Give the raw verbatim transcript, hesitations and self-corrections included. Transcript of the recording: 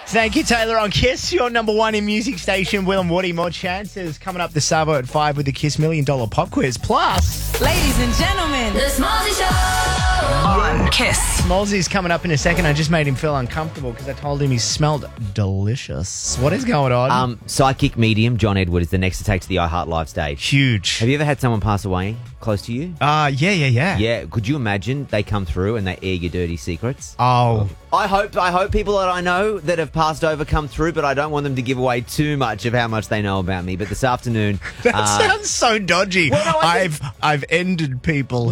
Thank you, Taylor, on Kiss. Your number one in music station, Will and Woody. More chances coming up this Savo at five with the Kiss Million Dollar Pop Quiz. Plus, ladies and gentlemen, The Smallzy Show on Kiss. Smallzy's coming up in a second. I just made him feel uncomfortable because I told him he smelled delicious. What is going on? Um, psychic medium John Edward is the next to take to the iHeart Live stage. Huge. Have you ever had someone pass away close to you? Uh, yeah, yeah, yeah. Yeah. Could you imagine they come through and they air your dirty secrets? Oh. I hope I hope people that I know that have passed over come through, but I don't want them to give away too much of how much they know about me. But this afternoon... That uh, sounds so dodgy. Well, no, I I've I've ended people